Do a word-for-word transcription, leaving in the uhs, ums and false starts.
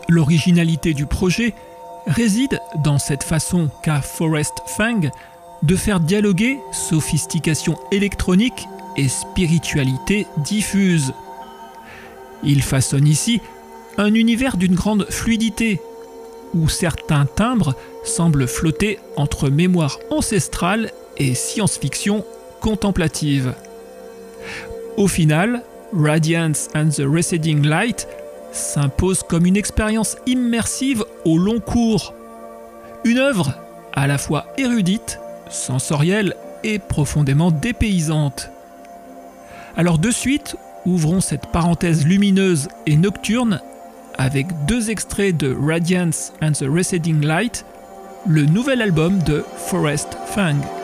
L'originalité du projet réside dans cette façon qu'a Forrest Fang de faire dialoguer sophistication électronique et spiritualité diffuse. Il façonne ici un univers d'une grande fluidité, où certains timbres semblent flotter entre mémoire ancestrale et science-fiction contemplative. Au final, Radiance and the Receding Light s'impose comme une expérience immersive au long cours. Une œuvre à la fois érudite, sensorielle et profondément dépaysante. Alors de suite, ouvrons cette parenthèse lumineuse et nocturne avec deux extraits de Radiance and the Receding Light, le nouvel album de Forrest Fang.